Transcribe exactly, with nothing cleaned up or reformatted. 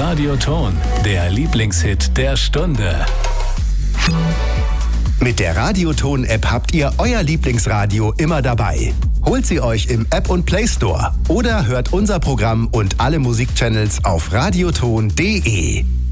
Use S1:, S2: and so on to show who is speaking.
S1: Radioton, der Lieblingshit der Stunde.
S2: Mit der Radioton-App habt ihr euer Lieblingsradio immer dabei. Holt sie euch im App- und Play Store oder hört unser Programm und alle Musikchannels auf radioton punkt de.